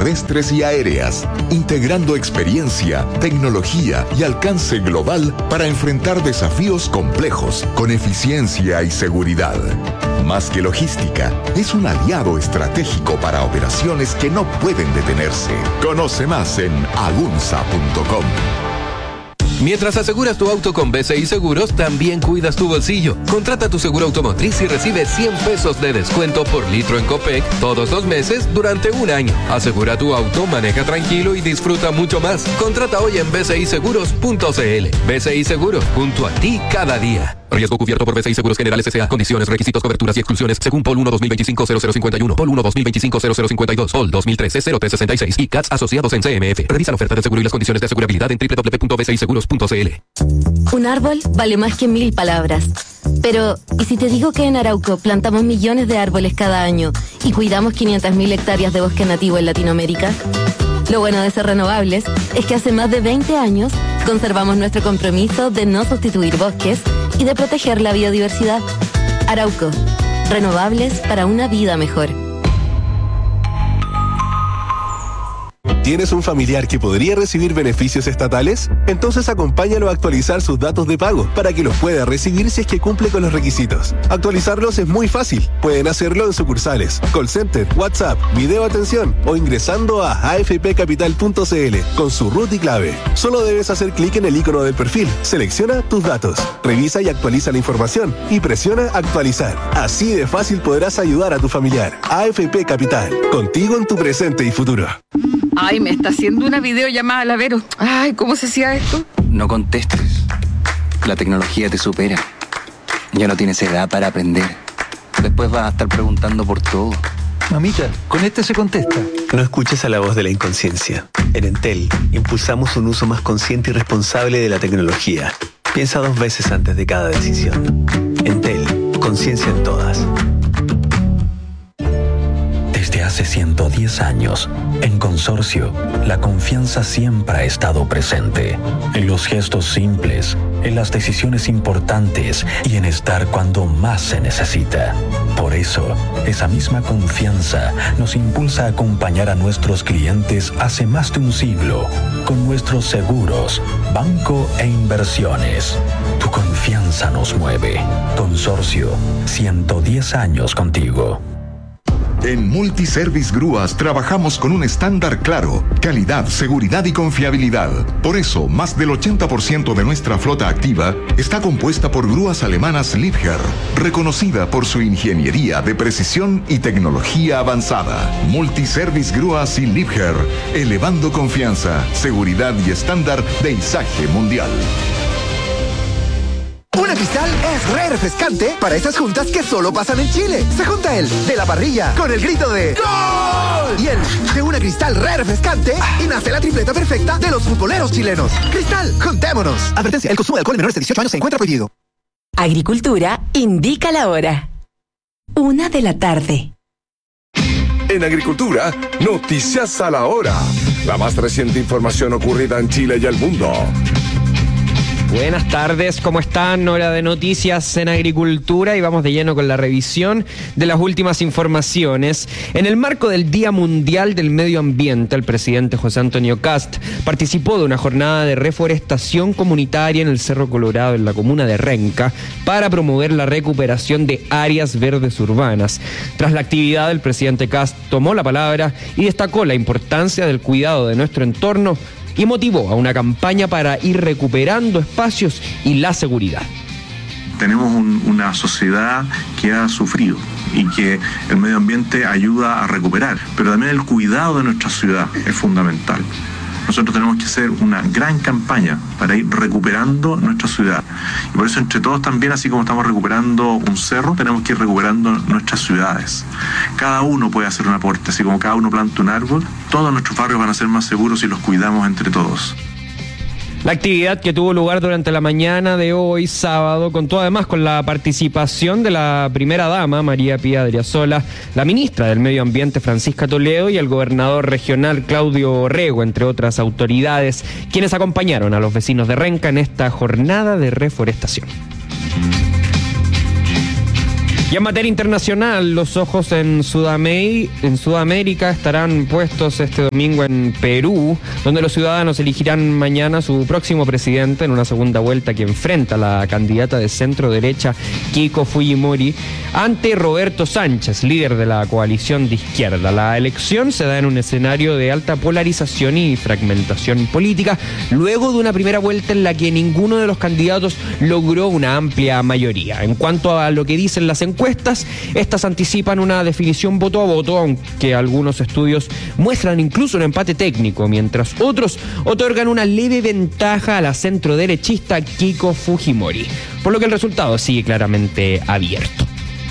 terrestres y aéreas, integrando experiencia, tecnología y alcance global para enfrentar desafíos complejos con eficiencia y seguridad. Más que logística, es un aliado estratégico para operaciones que no pueden detenerse. Conoce más en agunza.com. Mientras aseguras tu auto con BCI Seguros, también cuidas tu bolsillo. Contrata tu seguro automotriz y recibe 100 pesos de descuento por litro en Copec todos los meses durante un año. Asegura tu auto, maneja tranquilo y disfruta mucho más. Contrata hoy en bciseguros.cl. BCI Seguros, junto a ti cada día. Riesgo cubierto por BCI Seguros Generales S.A. Condiciones, requisitos, coberturas y exclusiones según POL 1 2025-0051, POL 1 2025-0052, POL 2013-0366 y CATS asociados en CMF. Revisa la oferta de seguro y las condiciones de asegurabilidad en www.bciseguros.cl. Un árbol vale más que 1000 palabras. Pero, ¿y si te digo que en Arauco plantamos millones de árboles cada año y cuidamos 500.000 hectáreas de bosque nativo en Latinoamérica? Lo bueno de ser renovables es que hace más de 20 años conservamos nuestro compromiso de no sustituir bosques y de proteger la biodiversidad. Arauco, renovables para una vida mejor. ¿Tienes un familiar que podría recibir beneficios estatales? Entonces acompáñalo a actualizar sus datos de pago para que los pueda recibir si es que cumple con los requisitos. Actualizarlos es muy fácil. Pueden hacerlo en sucursales, call center, WhatsApp, video atención o ingresando a afpcapital.cl con su root y clave. Solo debes hacer clic en el icono del perfil, selecciona tus datos, revisa y actualiza la información y presiona actualizar. Así de fácil podrás ayudar a tu familiar. AFP Capital, contigo en tu presente y futuro. Ay, me está haciendo una videollamada la Vero. Ay, ¿cómo se hacía esto? No contestes. La tecnología te supera. Ya no tienes edad para aprender. Después vas a estar preguntando por todo. Mamita, con este se contesta. No escuches a la voz de la inconsciencia. En Entel, impulsamos un uso más consciente y responsable de la tecnología. Piensa 2 veces antes de cada decisión. Entel, conciencia en todas. Desde hace 110 años, en Consorcio, la confianza siempre ha estado presente. En los gestos simples, en las decisiones importantes y en estar cuando más se necesita. Por eso, esa misma confianza nos impulsa a acompañar a nuestros clientes hace más de un siglo, con nuestros seguros, banco e inversiones. Tu confianza nos mueve. Consorcio, 110 años contigo. En Multiservice Grúas trabajamos con un estándar claro, calidad, seguridad y confiabilidad. Por eso, más del 80% de nuestra flota activa está compuesta por grúas alemanas Liebherr, reconocida por su ingeniería de precisión y tecnología avanzada. Multiservice Grúas y Liebherr, elevando confianza, seguridad y estándar de izaje mundial. Una Cristal es re refrescante para esas juntas que solo pasan en Chile. Se junta el de la parrilla con el grito de ¡Gol! Y el de una Cristal re refrescante y nace la tripleta perfecta de los futboleros chilenos. Cristal, juntémonos. Advertencia, el consumo de alcohol en menores de 18 años se encuentra prohibido. Agricultura indica la hora. 1 de la tarde. En Agricultura, noticias a la hora. La más reciente información ocurrida en Chile y el mundo. Buenas tardes, ¿cómo están? Hora de noticias en Agricultura y vamos de lleno con la revisión de las últimas informaciones. En el marco del Día Mundial del Medio Ambiente, el presidente José Antonio Kast participó de una jornada de reforestación comunitaria en el Cerro Colorado, en la comuna de Renca, para promover la recuperación de áreas verdes urbanas. Tras la actividad, el presidente Kast tomó la palabra y destacó la importancia del cuidado de nuestro entorno y motivó a una campaña para ir recuperando espacios y la seguridad. Tenemos una sociedad que ha sufrido y que el medio ambiente ayuda a recuperar, pero también el cuidado de nuestra ciudad es fundamental. Nosotros tenemos que hacer una gran campaña para ir recuperando nuestra ciudad. Y por eso entre todos también, así como estamos recuperando un cerro, tenemos que ir recuperando nuestras ciudades. Cada uno puede hacer un aporte, así como cada uno planta un árbol, todos nuestros barrios van a ser más seguros si los cuidamos entre todos. La actividad que tuvo lugar durante la mañana de hoy, sábado, contó además con la participación de la primera dama, María Pía Adriasola, la ministra del Medio Ambiente, Francisca Toledo, y el gobernador regional, Claudio Orrego, entre otras autoridades, quienes acompañaron a los vecinos de Renca en esta jornada de reforestación. Y en materia internacional, los ojos en Sudamérica estarán puestos este domingo en Perú, donde los ciudadanos elegirán mañana su próximo presidente en una segunda vuelta que enfrenta a la candidata de centro derecha Keiko Fujimori ante Roberto Sánchez, líder de la coalición de izquierda. La elección se da en un escenario de alta polarización y fragmentación política, luego de una primera vuelta en la que ninguno de los candidatos logró una amplia mayoría. En cuanto a lo que dicen las encuestas, estas anticipan una definición voto a voto, aunque algunos estudios muestran incluso un empate técnico, mientras otros otorgan una leve ventaja a la centroderechista Keiko Fujimori, por lo que el resultado sigue claramente abierto.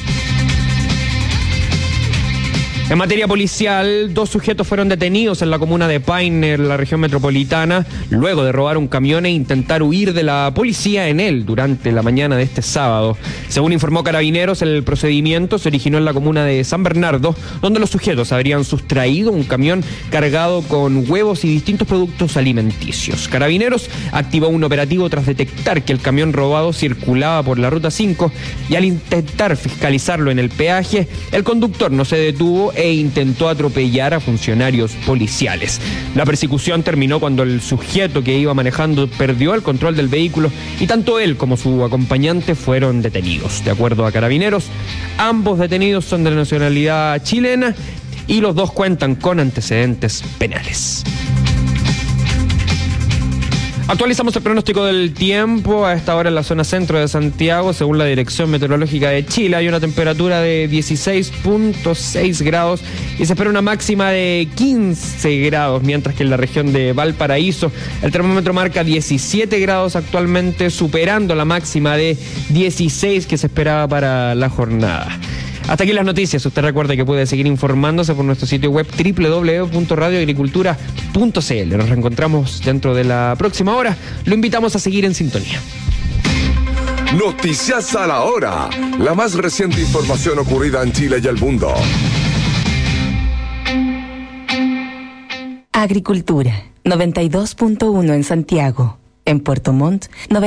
En materia policial, 2 sujetos fueron detenidos en la comuna de Paine, en la región metropolitana, luego de robar un camión e intentar huir de la policía en él durante la mañana de este sábado. Según informó Carabineros, el procedimiento se originó en la comuna de San Bernardo, donde los sujetos habrían sustraído un camión cargado con huevos y distintos productos alimenticios. Carabineros activó un operativo tras detectar que el camión robado circulaba por la Ruta 5 y al intentar fiscalizarlo en el peaje, el conductor no se detuvo e intentó atropellar a funcionarios policiales. La persecución terminó cuando el sujeto que iba manejando perdió el control del vehículo y tanto él como su acompañante fueron detenidos. De acuerdo a Carabineros, ambos detenidos son de nacionalidad chilena y los dos cuentan con antecedentes penales. Actualizamos el pronóstico del tiempo. A esta hora en la zona centro de Santiago, según la Dirección Meteorológica de Chile, hay una temperatura de 16.6 grados y se espera una máxima de 15 grados, mientras que en la región de Valparaíso el termómetro marca 17 grados actualmente, superando la máxima de 16 que se esperaba para la jornada. Hasta aquí las noticias. Usted recuerde que puede seguir informándose por nuestro sitio web www.radioagricultura.cl. Nos reencontramos dentro de la próxima hora. Lo invitamos a seguir en sintonía. Noticias a la hora. La más reciente información ocurrida en Chile y el mundo. Agricultura, 92.1 en Santiago. En Puerto Montt,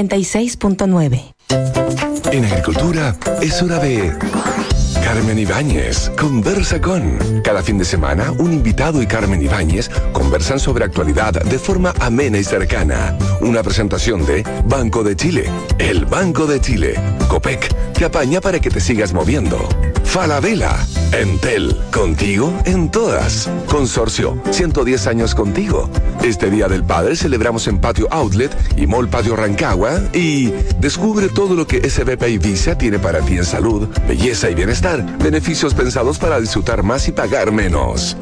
96.9. En Agricultura es hora de... Carmen Ibáñez conversa con... Cada fin de semana, un invitado y Carmen Ibáñez conversan sobre actualidad de forma amena y cercana. Una presentación de Banco de Chile. El Banco de Chile. Copec te apaña para que te sigas moviendo. Falabella. Entel. Contigo en todas. Consorcio. 110 años contigo. Este Día del Padre celebramos en Patio Outlet y Mall Patio Rancagua y descubre todo lo que SBP y Visa tiene para ti en salud, belleza y bienestar. Beneficios pensados para disfrutar más y pagar menos.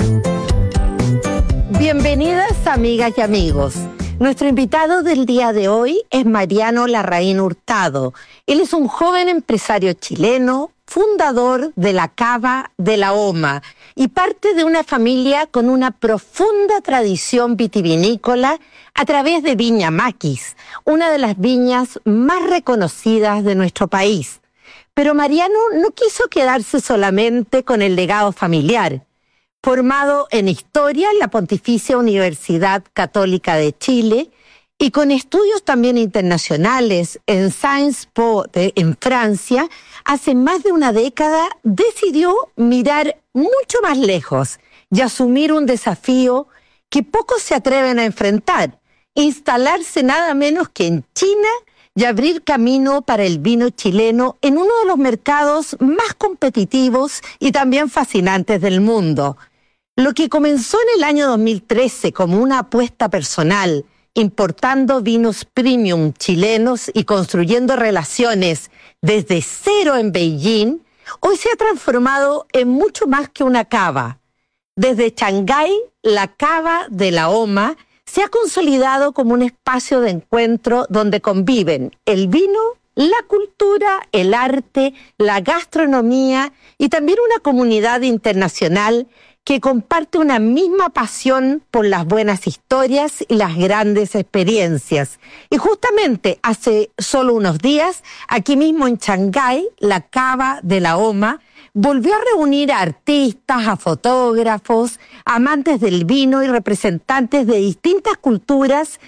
Bienvenidas, amigas y amigos. Nuestro invitado del día de hoy es Mariano Larraín Hurtado. Él es un joven empresario chileno, fundador de la Cava de la Oma y parte de una familia con una profunda tradición vitivinícola a través de Viña Maquis, una de las viñas más reconocidas de nuestro país. Pero Mariano no quiso quedarse solamente con el legado familiar. Formado en Historia en la Pontificia Universidad Católica de Chile y con estudios también internacionales en Sciences Po en Francia, hace más de una década decidió mirar mucho más lejos y asumir un desafío que pocos se atreven a enfrentar: instalarse nada menos que en China y abrir camino para el vino chileno en uno de los mercados más competitivos y también fascinantes del mundo. Lo que comenzó en el año 2013 como una apuesta personal, importando vinos premium chilenos y construyendo relaciones desde cero en Beijing, hoy se ha transformado en mucho más que una cava. Desde Shanghái, la Cava de la Oma se ha consolidado como un espacio de encuentro donde conviven el vino, la cultura, el arte, la gastronomía y también una comunidad internacional que comparte una misma pasión por las buenas historias y las grandes experiencias. Y justamente hace solo unos días, aquí mismo en Shanghái, la Cava de la Oma volvió a reunir a artistas, a fotógrafos, amantes del vino y representantes de distintas culturas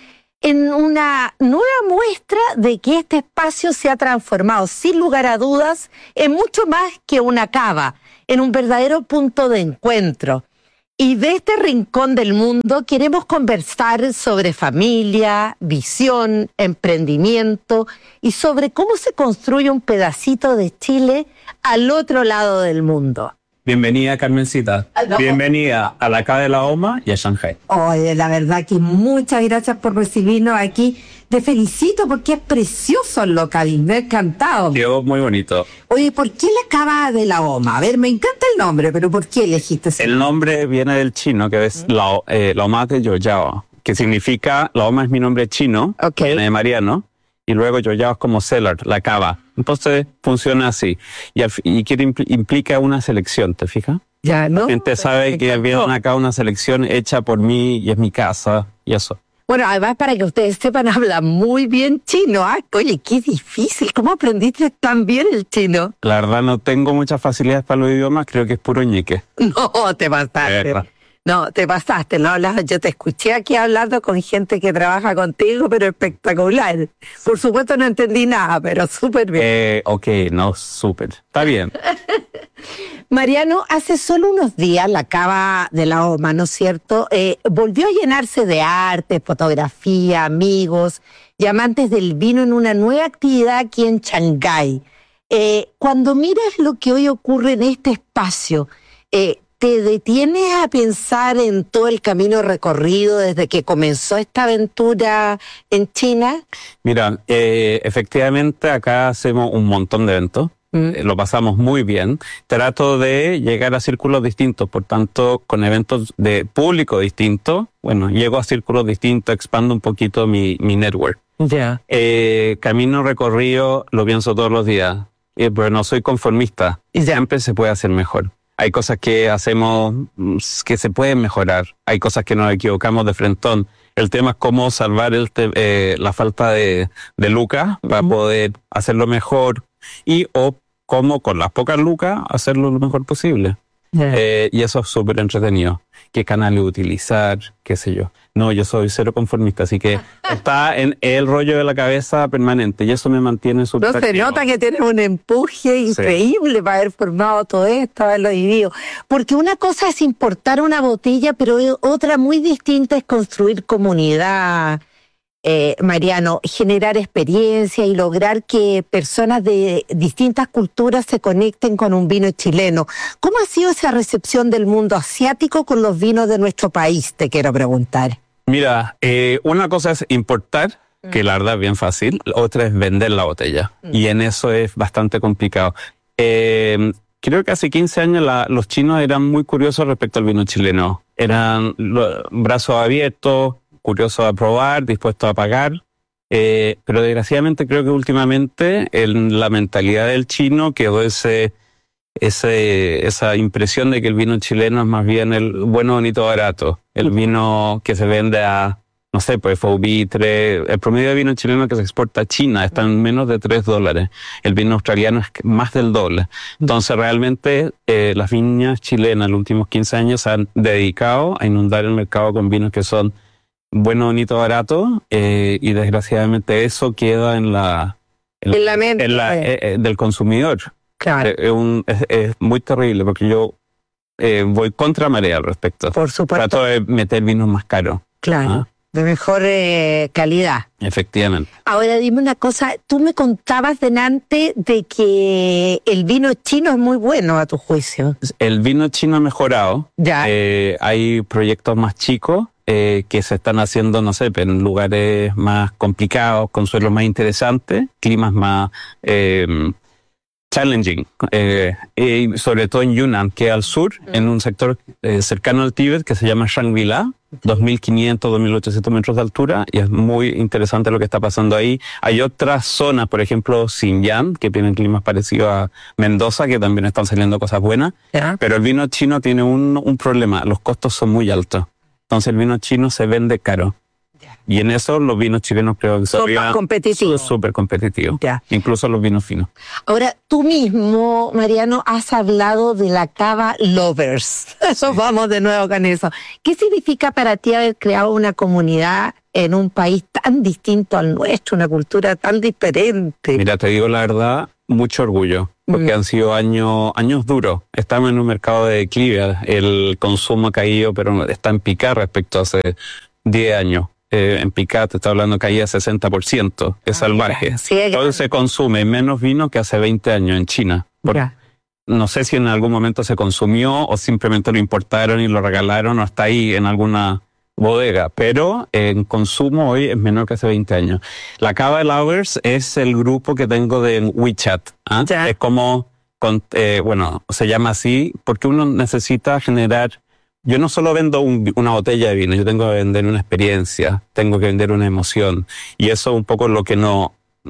en una nueva muestra de que este espacio se ha transformado, sin lugar a dudas, en mucho más que una cava, en un verdadero punto de encuentro. Y de este rincón del mundo queremos conversar sobre familia, visión, emprendimiento y sobre cómo se construye un pedacito de Chile al otro lado del mundo. Bienvenida, Carmencita. No. Bienvenida a la Cava de la OMA y a Shanghai. Oye, la verdad que muchas gracias por recibirnos aquí. Te felicito porque es precioso el local, me ha encantado. Quedó muy bonito. Oye, ¿por qué la Cava de la OMA? A ver, me encanta el nombre, pero ¿por qué elegiste ese nombre? El nombre viene del chino, que es la OMA de Yoyao, que significa, la OMA es mi nombre chino, viene de Mariano, y luego Yoyao es como cellar, la cava. Entonces funciona así. Y que implica una selección, ¿te fijas? Ya, ¿no? La gente sabe que viene acá una selección hecha por mí y es mi casa y eso. Bueno, además para que ustedes sepan, habla muy bien chino. ¿Ah? Oye, qué difícil. ¿Cómo aprendiste tan bien el chino? La verdad no tengo muchas facilidades para los idiomas, creo que es puro ñeque. No, te pasaste. No, te pasaste, ¿no? Yo te escuché aquí hablando con gente que trabaja contigo, pero espectacular. Por supuesto no entendí nada, pero súper bien. Ok, no, súper. Está bien. Mariano, hace solo unos días la Cava de la OMA, ¿no es cierto? Volvió a llenarse de arte, fotografía, amigos y amantes del vino en una nueva actividad aquí en Shanghái. Cuando miras lo que hoy ocurre en este espacio, ¿te detienes a pensar en todo el camino recorrido desde que comenzó esta aventura en China? Mira, efectivamente acá hacemos un montón de eventos. Lo pasamos muy bien. Trato de llegar a círculos distintos, por tanto, con eventos de público distinto, bueno, llego a círculos distintos, expando un poquito mi network. Ya. Camino recorrido lo pienso todos los días, pero no soy conformista. Siempre se puede hacer mejor. Hay cosas que hacemos que se pueden mejorar. Hay cosas que nos equivocamos de frentón. El tema es cómo salvar la falta de lucas para poder hacerlo mejor o cómo con las pocas lucas hacerlo lo mejor posible. Y eso es súper entretenido. ¿Qué canales utilizar? ¿Qué sé yo? No, yo soy cero conformista, así que está en el rollo de la cabeza permanente y eso me mantiene súper activo. Se nota que tienes un empuje increíble para haber formado todo esto, haberlo vivido. Porque una cosa es importar una botella, pero otra muy distinta es construir comunidad. Mariano, generar experiencia y lograr que personas de distintas culturas se conecten con un vino chileno. ¿Cómo ha sido esa recepción del mundo asiático con los vinos de nuestro país? Te quiero preguntar. Mira, una cosa es importar, que la verdad es bien fácil, otra es vender la botella, y en eso es bastante complicado. Creo que hace 15 años los chinos eran muy curiosos respecto al vino chileno. Eran brazos abiertos, curioso a probar, dispuesto a pagar, pero desgraciadamente creo que últimamente en la mentalidad del chino quedó esa impresión de que el vino chileno es más bien el bueno, bonito, barato, el vino que se vende a, no sé, pues FOB 3, el promedio de vino chileno que se exporta a China está en menos de $3, el vino australiano es más del doble. Entonces realmente las viñas chilenas en los últimos 15 años se han dedicado a inundar el mercado con vinos que son bueno, bonito, barato, y desgraciadamente eso queda en la mente del consumidor. Claro. Es muy terrible porque yo voy contra marea al respecto. Por supuesto. Trato de meter vinos más caros. Claro. De mejor calidad. Efectivamente. Ahora dime una cosa, tú me contabas delante de que el vino chino es muy bueno a tu juicio. El vino chino ha mejorado. Ya. Hay proyectos más chicos que se están haciendo, no sé, en lugares más complicados, con suelos más interesantes, climas más challenging, y sobre todo en Yunnan, que es al sur, en un sector cercano al Tíbet que se llama Shangri-La, 2.500, 2.800 metros de altura, y es muy interesante lo que está pasando ahí. Hay otras zonas, por ejemplo, Xinjiang, que tienen climas parecidos a Mendoza, que también están saliendo cosas buenas, pero el vino chino tiene un problema, los costos son muy altos. Entonces el vino chino se vende caro. Y en eso los vinos chilenos creo que son más competitivos. Súper competitivos. Incluso los vinos finos. Ahora, tú mismo, Mariano, has hablado de la Cava Lovers. Eso vamos de nuevo con eso. ¿Qué significa para ti haber creado una comunidad en un país tan distinto al nuestro, una cultura tan diferente. Mira, te digo la verdad, mucho orgullo, porque han sido años duros. Estamos en un mercado de declive, el consumo ha caído, pero está en picada respecto a hace 10 años. En picada te está hablando caída 60%, es salvaje. Sí, entonces se consume menos vino que hace 20 años en China. No sé si en algún momento se consumió o simplemente lo importaron y lo regalaron o está ahí en alguna bodega, pero en consumo hoy es menor que hace 20 años. La Cava Lovers es el grupo que tengo de WeChat. Es como, se llama así porque uno necesita generar. Yo no solo vendo una botella de vino, yo tengo que vender una experiencia, tengo que vender una emoción. Y eso es un poco lo que nos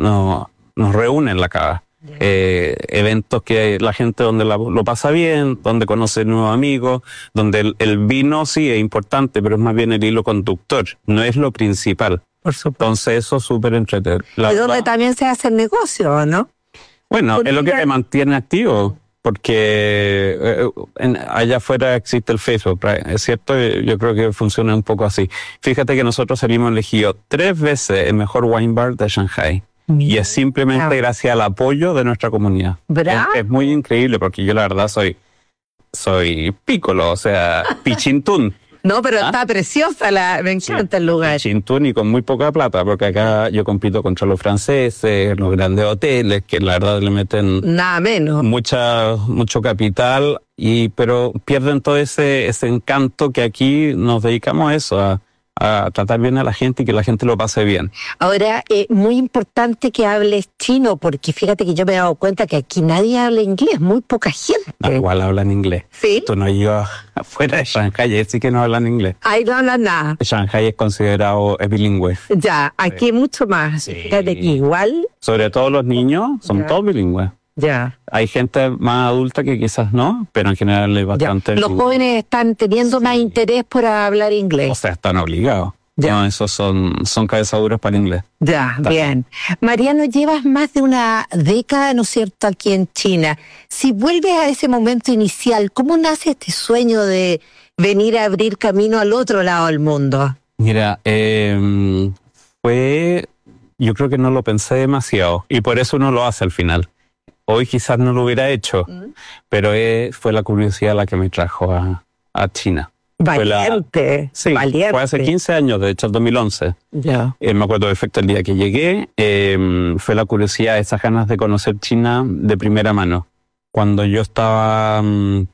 reúne en la Cava. Eventos que la gente donde lo pasa bien, donde conoce nuevos amigos, donde el vino sí es importante, pero es más bien el hilo conductor, no es lo principal. Por supuesto. Entonces eso es súper entretenido. Y donde también se hace el negocio, ¿no? Bueno, es lo que te mantiene activo. Porque allá afuera existe el Facebook, ¿es cierto? Yo creo que funciona un poco así. Fíjate que nosotros salimos elegidos 3 veces el mejor wine bar de Shanghai. Y es simplemente gracias al apoyo de nuestra comunidad. Es muy increíble porque yo la verdad soy pícolo, o sea, pichintún. No, pero está preciosa, me encanta el lugar. Pichintún y con muy poca plata, porque acá yo compito contra los franceses, los grandes hoteles, que la verdad le meten nada menos mucho capital, pero pierden todo ese encanto que aquí nos dedicamos a eso, a tratar bien a la gente y que la gente lo pase bien. Ahora, muy importante que hables chino, porque fíjate que yo me he dado cuenta que aquí nadie habla inglés, muy poca gente. Igual hablan inglés. ¿Sí? Tú no llevas afuera de Shanghai, sí que no hablan inglés. Ahí no hablan nada. Shanghai es considerado bilingüe. Ya, aquí mucho más. Sí. Fíjate que igual. Sobre todo los niños son todos bilingües. Ya. Hay gente más adulta que quizás no, pero en general es bastante. Los jóvenes están teniendo más interés por hablar inglés. O sea, están obligados. Ya. No, esos son cabezaduras para el inglés. Ya, bien. Mariano, llevas más de una década, ¿no es cierto?, aquí en China. Si vuelves a ese momento inicial, ¿cómo nace este sueño de venir a abrir camino al otro lado del mundo? Mira, yo creo que no lo pensé demasiado y por eso uno lo hace al final. Hoy quizás no lo hubiera hecho, pero fue la curiosidad la que me trajo a China. Valiente. Valiente. Fue hace 15 años, de hecho, el 2011. Ya. Me acuerdo perfecto el día que llegué. Fue la curiosidad, esas ganas de conocer China de primera mano. Cuando yo estaba...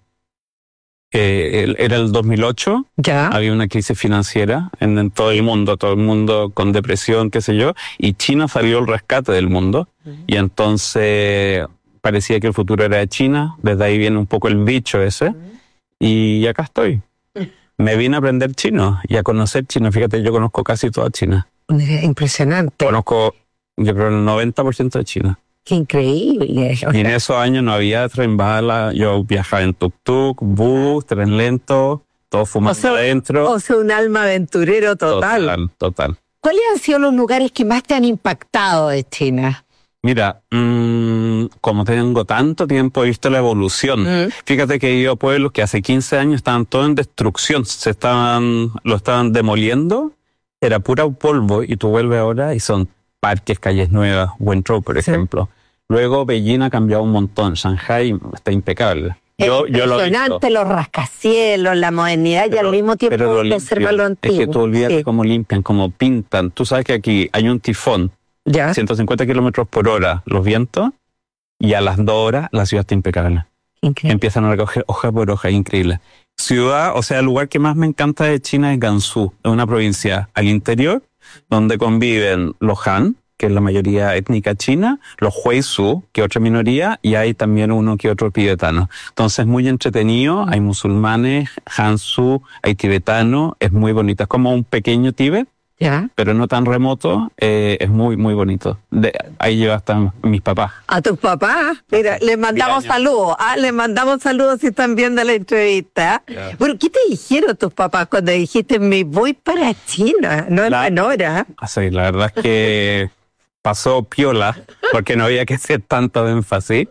era el 2008. Ya. Había una crisis financiera en todo el mundo con depresión, qué sé yo, y China salió al rescate del mundo. Y entonces parecía que el futuro era de China. Desde ahí viene un poco el bicho ese. Y acá estoy. Me vine a aprender chino y a conocer chino. Fíjate, yo conozco casi toda China. Impresionante. Conozco, yo creo, el 90% de China. ¡Qué increíble! Y en esos años no había tren bala. Yo viajaba en tuk-tuk, bus, tren lento, todo fumando adentro. O sea, un alma aventurero total. Total. ¿Cuáles han sido los lugares que más te han impactado de China? Mira, como tengo tanto tiempo, he visto la evolución. Fíjate que he ido a pueblos que hace 15 años estaban todos en destrucción, lo estaban demoliendo, era pura polvo, y tú vuelves ahora y son parques, calles nuevas, Wenzhou, por ejemplo. Luego Beijing ha cambiado un montón, Shanghai está impecable. Impresionante, los rascacielos, la modernidad y al mismo tiempo conserva lo antiguo. Es que tú olvidas cómo limpian, cómo pintan. Tú sabes que aquí hay un tifón. ¿Ya? 150 kilómetros por hora los vientos, y a las 2 horas la ciudad está impecable. Increíble. Empiezan a recoger hoja por hoja, increíble. Ciudad, o sea, el lugar que más me encanta de China es Gansu, es una provincia al interior donde conviven los Han, que es la mayoría étnica china, los Huizhu, que es otra minoría, y hay también uno que otro tibetano. Entonces es muy entretenido, hay musulmanes, Hansu, hay tibetanos, es muy bonito, es como un pequeño Tíbet. ¿Ya? Pero no tan remoto, es muy, muy bonito. Ahí lleva hasta mis papás. ¿A tus papás? Mira, les mandamos saludos. Les mandamos saludos si están viendo la entrevista. Ya. Bueno, ¿qué te dijeron tus papás cuando dijiste, me voy para China? No es menor, Sí, la verdad es que pasó piola, porque no había que hacer tanto énfasis.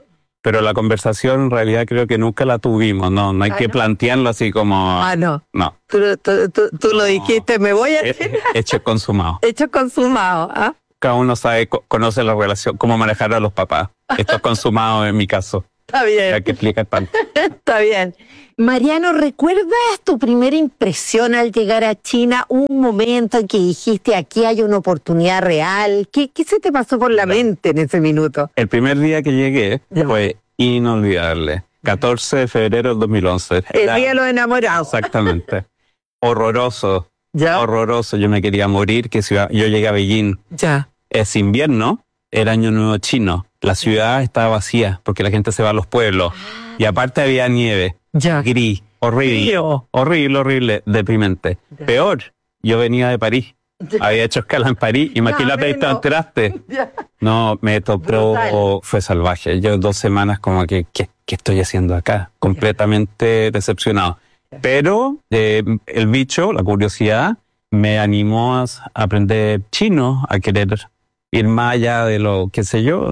Pero la conversación en realidad creo que nunca la tuvimos, no hay que plantearlo así como... no. No. Tú lo dijiste, me voy a... Hecho consumado. Hecho consumado, ¿ah? Cada uno conoce la relación, cómo manejar a los papás. Esto es consumado en mi caso. Está bien. Hay que explicar tanto. Está bien. Mariano, ¿recuerdas tu primera impresión al llegar a China? Un momento en que dijiste, aquí hay una oportunidad real. ¿Qué se te pasó por la mente en ese minuto? El primer día que llegué fue inolvidable. 14 de febrero del 2011. El día de los enamorados. Exactamente. Horroroso. ¿Ya? Horroroso. Yo me quería morir. Yo llegué a Beijing. Ya. Es invierno, era Año Nuevo chino. La ciudad estaba vacía porque la gente se va a los pueblos. Y aparte había nieve. Ya. Gris. Horrible. Frío. Horrible. Deprimente. Ya. Peor, yo venía de París. Había hecho escala en París. Imagínate, te enteraste. No, me tocó, fue salvaje. Yo 2 semanas como que, ¿qué estoy haciendo acá? Completamente decepcionado. Pero el bicho, la curiosidad, me animó a aprender chino, a querer ir más allá de lo, qué sé yo,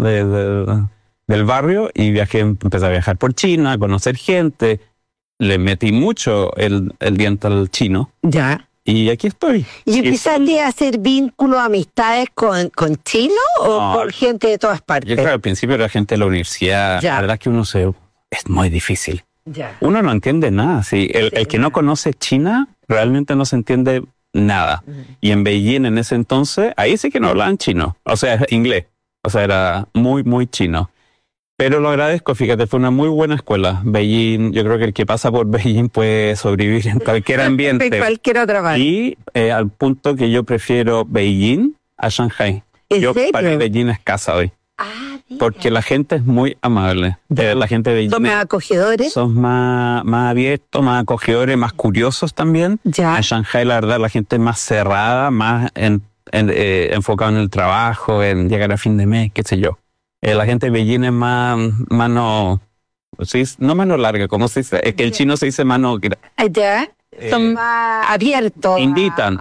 del barrio, y empecé a viajar por China, a conocer gente. Le metí mucho el diente al chino. Ya. Y aquí estoy. ¿Y empezaste a hacer vínculos, amistades con chino o con gente de todas partes? Yo creo que al principio era gente de la universidad. Ya. La verdad que es muy difícil. Ya. Uno no entiende nada. Sí. El que no conoce China realmente no se entiende nada. Y en Beijing en ese entonces, ahí sí que no hablaban chino. O sea, inglés. O sea, era muy, muy chino. Pero lo agradezco, fíjate, fue una muy buena escuela. Beijing, yo creo que el que pasa por Beijing puede sobrevivir en cualquier ambiente. En cualquier otra parte. Y al punto que yo prefiero Beijing a Shanghai. ¿En serio? Para mí Beijing es casa hoy. Porque la gente es muy amable. La gente de Beijing ¿Son más acogedores? Son más abiertos, más acogedores, más curiosos también. Ya. En Shanghai, la verdad, la gente es más cerrada, más enfocada en el trabajo, en llegar a fin de mes, qué sé yo. La gente de Beijing es mano larga, ¿cómo se dice? Es que el chino se dice mano... Ya. Son más abiertos. Invitan,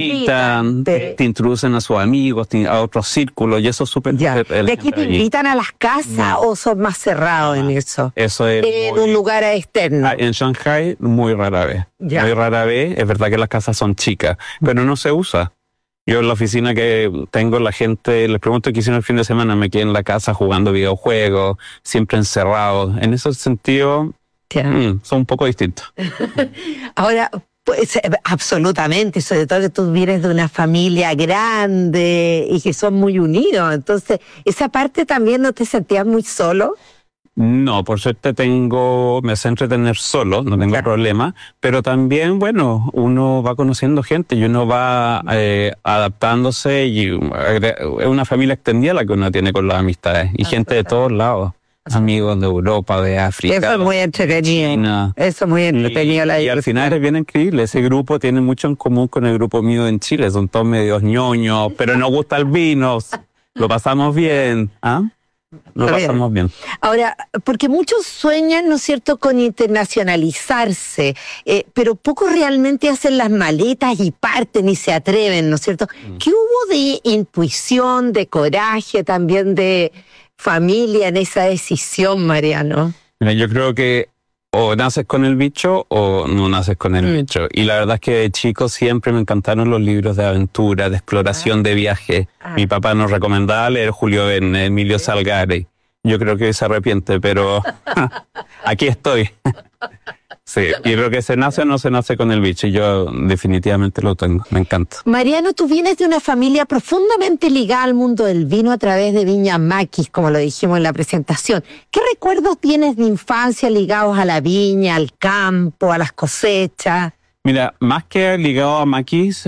te introducen a sus amigos, a otros círculos, y eso es súper... ¿De aquí te invitan a las casas o son más cerrados en eso? Eso es... En un lugar externo. En Shanghai, muy rara vez. Ya. Muy rara vez. Es verdad que las casas son chicas, pero no se usa. Yo en la oficina que tengo, la gente, les pregunto qué hicieron el fin de semana, me quedé en la casa jugando videojuegos, siempre encerrado. En ese sentido, son un poco distintos. Ahora, pues, absolutamente, sobre todo que tú vienes de una familia grande y que son muy unidos. Entonces, ¿esa parte también no te sentías muy solo? No, por suerte me sé entretener solo, no tengo problema, pero también, bueno, uno va conociendo gente y uno va adaptándose, y es una familia extendida la que uno tiene con las amistades, y gente de todos lados, amigos de Europa, de África. Eso es muy entretenido. China. Eso es muy entretenido. Y al final es bien increíble, ese grupo tiene mucho en común con el grupo mío en Chile, son todos medios ñoños, pero nos gusta el vino, lo pasamos bien, ¿ah? Lo pasamos bien. Ahora, porque muchos sueñan, ¿no es cierto?, con internacionalizarse, pero pocos realmente hacen las maletas y parten y se atreven, ¿no es cierto? ¿Qué hubo de intuición, de coraje, también de familia en esa decisión, Mariano? Mira, yo creo que o naces con el bicho o no naces con el bicho. Y la verdad es que de chico siempre me encantaron los libros de aventura, de exploración, de viaje. Mi papá nos recomendaba leer Julio Verne, Emilio Salgari. Yo creo que hoy se arrepiente, pero aquí estoy. Sí, y creo que se nace o no se nace con el bicho, y yo definitivamente lo tengo, me encanta. Mariano, tú vienes de una familia profundamente ligada al mundo del vino a través de Viña Maquis, como lo dijimos en la presentación. ¿Qué recuerdos tienes de infancia ligados a la viña, al campo, a las cosechas? Mira, más que ligado a Maquis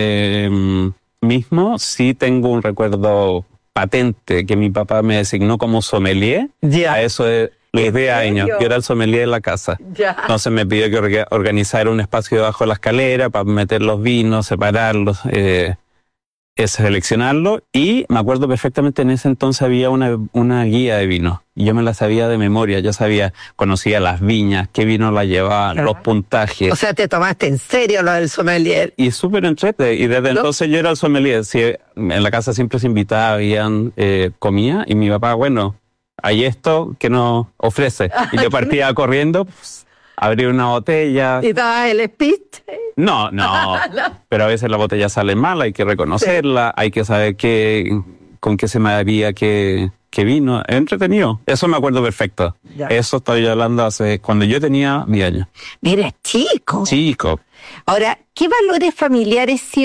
mismo, sí tengo un recuerdo patente que mi papá me designó como sommelier. A eso de los 10 años. Yo era el sommelier de la casa. Entonces me pidió que organizara un espacio debajo de la escalera para meter los vinos, separarlos, seleccionarlos. Y me acuerdo perfectamente, en ese entonces había una guía de vino. Y yo me la sabía de memoria. Yo conocía las viñas, qué vino la llevaba, los puntajes. O sea, te tomaste en serio lo del sommelier. Y súper entrete. Y desde entonces yo era el sommelier. Sí, en la casa siempre se invitaba, comía. Y mi papá, bueno, hay esto que nos ofrece. Y yo partía corriendo, pues, abrí una botella. ¿Y dabas el speech? No, pero a veces la botella sale mal, hay que reconocerla, hay que saber con qué se me había que vino. Es entretenido. Eso me acuerdo perfecto. Ya. Eso estoy hablando hace cuando yo tenía 10 años. Mira, chico. Chico. Ahora, ¿qué valores familiares